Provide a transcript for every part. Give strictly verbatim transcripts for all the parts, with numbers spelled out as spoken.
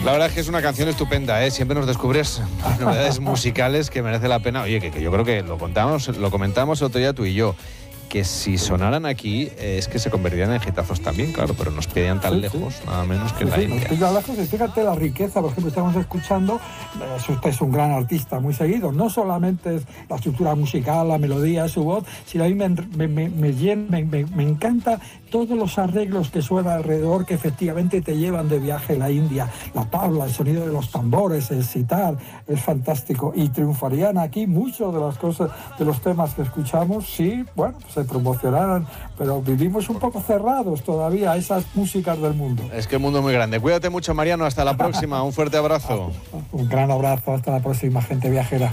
La verdad es que es una canción estupenda, ¿eh? Siempre nos descubres novedades musicales que merece la pena. Oye, que, que yo creo que lo contamos, lo comentamos el otro día tú y yo, que si sonaran aquí eh, es que se convertirían en hitazos también, claro, pero nos pidían tan sí, lejos, sí. nada menos que sí, la sí, India. Nos lejos, y fíjate la riqueza, por ejemplo, estamos escuchando, eh, usted es un gran artista muy seguido, no solamente es la estructura musical, la melodía, su voz, sino a mí me, me, me, me, me, me, me encanta todos los arreglos que suenan alrededor, que efectivamente te llevan de viaje a la India, la tabla, el sonido de los tambores, el sitar, es fantástico, y triunfarían aquí muchos de las cosas, de los temas que escuchamos, sí, bueno, se promocionaran, pero vivimos un poco cerrados todavía a esas músicas del mundo. Es que el mundo es muy grande. Cuídate mucho, Mariano, hasta la próxima, un fuerte abrazo. Un gran abrazo, hasta la próxima, gente viajera.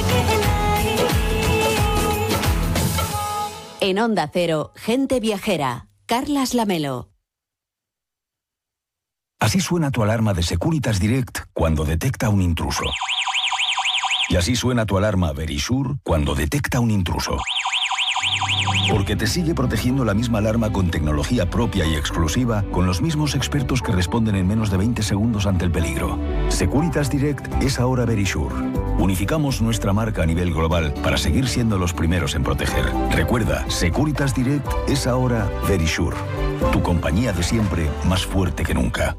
En Onda Cero, gente viajera, Carlas Lamelo. Así suena tu alarma de Securitas Direct cuando detecta un intruso. Y así suena tu alarma Verisure cuando detecta un intruso. Porque te sigue protegiendo la misma alarma con tecnología propia y exclusiva, con los mismos expertos que responden en menos de veinte segundos ante el peligro. Securitas Direct es ahora Verisure. Unificamos nuestra marca a nivel global para seguir siendo los primeros en proteger. Recuerda, Securitas Direct es ahora Verisure. Tu compañía de siempre, más fuerte que nunca.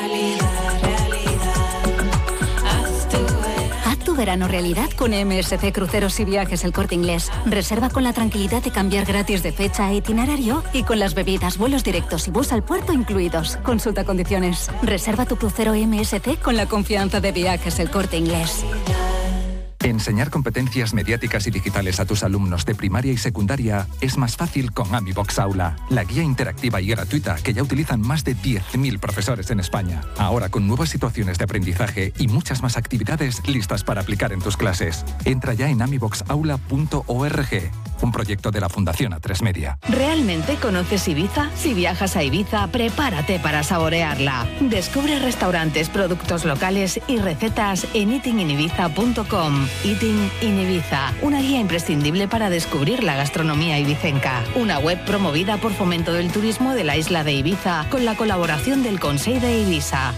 Verano realidad con M S C Cruceros y Viajes El Corte Inglés. Reserva con la tranquilidad de cambiar gratis de fecha e itinerario y con las bebidas, vuelos directos y bus al puerto incluidos. Consulta condiciones. Reserva tu crucero M S C con la confianza de Viajes El Corte Inglés. Enseñar competencias mediáticas y digitales a tus alumnos de primaria y secundaria es más fácil con AmiBox Aula, la guía interactiva y gratuita que ya utilizan más de diez mil profesores en España. Ahora con nuevas situaciones de aprendizaje y muchas más actividades listas para aplicar en tus clases. Entra ya en amibox aula punto org, un proyecto de la Fundación A tres Media. ¿Realmente conoces Ibiza? Si viajas a Ibiza, prepárate para saborearla. Descubre restaurantes, productos locales y recetas en eating in ibiza punto com. Eating in Ibiza, una guía imprescindible para descubrir la gastronomía ibicenca. Una web promovida por Fomento del Turismo de la isla de Ibiza con la colaboración del Consell de Ibiza.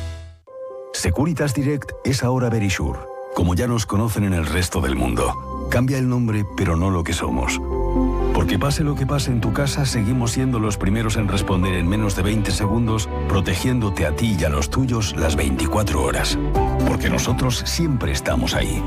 Securitas Direct es ahora Verisure, como ya nos conocen en el resto del mundo. Cambia el nombre, pero no lo que somos. Porque pase lo que pase en tu casa, seguimos siendo los primeros en responder en menos de veinte segundos, protegiéndote a ti y a los tuyos las veinticuatro horas. Porque nosotros siempre estamos ahí.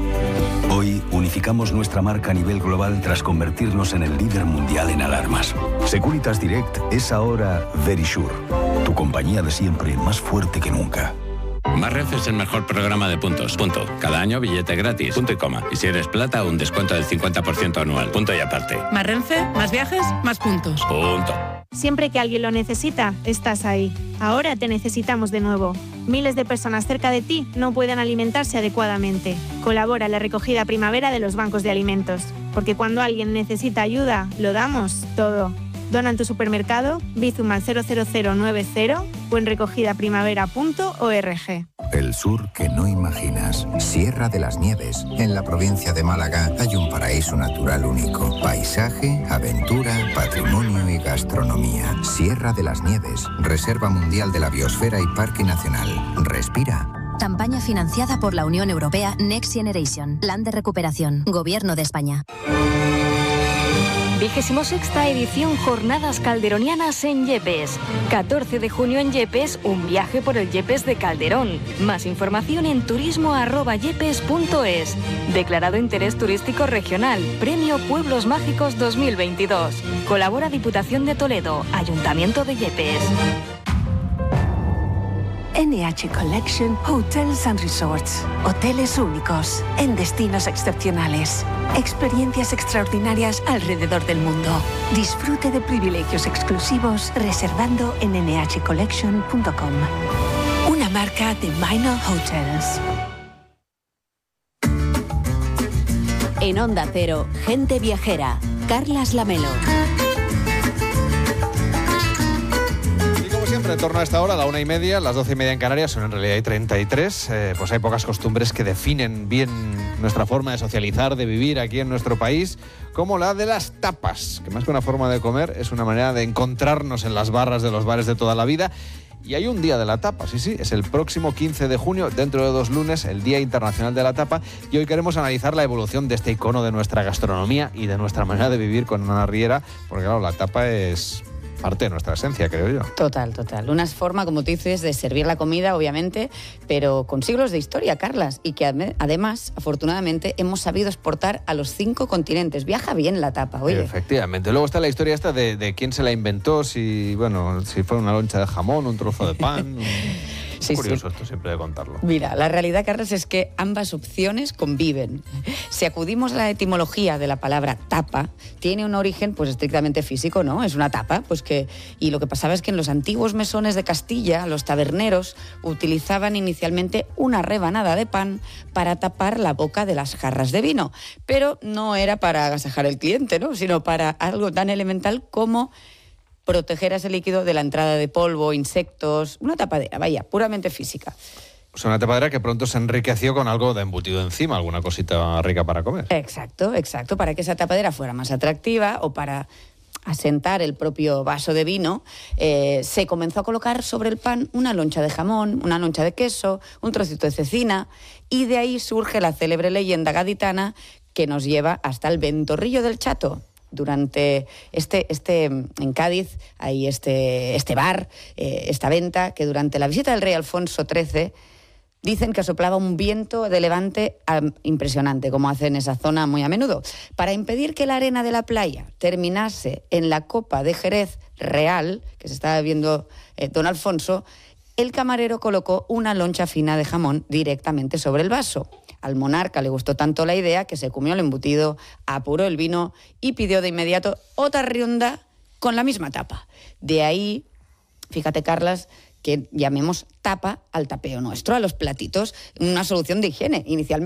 Hoy unificamos nuestra marca a nivel global tras convertirnos en el líder mundial en alarmas. Securitas Direct es ahora Verisure, tu compañía de siempre más fuerte que nunca. Más Renfe es el mejor programa de puntos. Punto. Cada año billete gratis. Punto y coma. Y si eres plata, un descuento del cincuenta por ciento anual. Punto y aparte. Más Renfe, más viajes, más puntos. Punto. Siempre que alguien lo necesita, estás ahí. Ahora te necesitamos de nuevo. Miles de personas cerca de ti no pueden alimentarse adecuadamente. Colabora en la recogida primavera de los bancos de alimentos. Porque cuando alguien necesita ayuda, lo damos todo. Dona en tu supermercado, Bizum al cero cero cero nueve cero o en recogida primavera punto org. El sur que no imaginas. Sierra de las Nieves. En la provincia de Málaga hay un paraíso natural único. Paisaje, aventura, patrimonio y gastronomía. Sierra de las Nieves. Reserva Mundial de la Biosfera y Parque Nacional. Respira. Campaña financiada por la Unión Europea Next Generation. Plan de recuperación. Gobierno de España. vigésima sexta edición Jornadas Calderonianas en Yepes. catorce de junio en Yepes, un viaje por el Yepes de Calderón. Más información en turismo arroba yepes punto es. Declarado Interés Turístico Regional. Premio Pueblos Mágicos dos mil veintidós. Colabora Diputación de Toledo, Ayuntamiento de Yepes. N H Collection Hotels and Resorts. Hoteles únicos, en destinos excepcionales. Experiencias extraordinarias alrededor del mundo. Disfrute de privilegios exclusivos reservando en ene hache collection punto com. Una marca de Minor Hotels. En Onda Cero, gente viajera, Carlas Lamelo. Siempre en torno a esta hora, a la una y media, las doce y media en Canarias, son en realidad hay treinta y tres, eh, pues hay pocas costumbres que definen bien nuestra forma de socializar, de vivir aquí en nuestro país, como la de las tapas, que más que una forma de comer es una manera de encontrarnos en las barras de los bares de toda la vida. Y hay un día de la tapa, sí, sí, es el próximo quince de junio, dentro de dos lunes, el Día Internacional de la Tapa, y hoy queremos analizar la evolución de este icono de nuestra gastronomía y de nuestra manera de vivir con Ana Riera, porque claro, la tapa es parte de nuestra esencia, creo yo. Total, total. Una forma, como tú dices, de servir la comida, obviamente, pero con siglos de historia, Carlas, y que además, afortunadamente, hemos sabido exportar a los cinco continentes. Viaja bien la tapa, oye. Efectivamente. Luego está la historia esta de, de quién se la inventó, si, bueno, si fue una loncha de jamón, un trozo de pan... Un... Sí, curioso sí. Esto siempre de contarlo. Mira, la realidad, Carlos, es que ambas opciones conviven. Si acudimos a la etimología de la palabra tapa, tiene un origen pues estrictamente físico, ¿no? Es una tapa, pues que... Y lo que pasaba es que en los antiguos mesones de Castilla, los taberneros utilizaban inicialmente una rebanada de pan para tapar la boca de las jarras de vino. Pero no era para agasajar al cliente, ¿no? Sino para algo tan elemental como proteger a ese líquido de la entrada de polvo, insectos, una tapadera, vaya, puramente física. O sea, una tapadera que pronto se enriqueció con algo de embutido encima, alguna cosita rica para comer. Exacto, exacto, para que esa tapadera fuera más atractiva o para asentar el propio vaso de vino, eh, se comenzó a colocar sobre el pan una loncha de jamón, una loncha de queso, un trocito de cecina, y de ahí surge la célebre leyenda gaditana que nos lleva hasta el Ventorrillo del Chato. Durante este, este, en Cádiz hay este, este bar, eh, esta venta, que durante la visita del rey Alfonso trece dicen que soplaba un viento de levante um, impresionante, como hace en esa zona muy a menudo. Para impedir que la arena de la playa terminase en la copa de Jerez real, que se estaba bebiendo eh, don Alfonso, el camarero colocó una loncha fina de jamón directamente sobre el vaso. Al monarca le gustó tanto la idea que se comió el embutido, apuró el vino y pidió de inmediato otra ronda con la misma tapa. De ahí, fíjate, Carlas, que llamemos tapa al tapeo nuestro, a los platitos, una solución de higiene inicialmente.